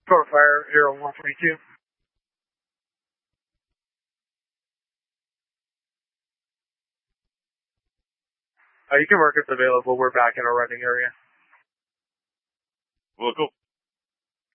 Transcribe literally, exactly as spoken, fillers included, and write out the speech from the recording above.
Short fire zero one three two. Uh, you can mark if available. We're back in our running area. Well, cool.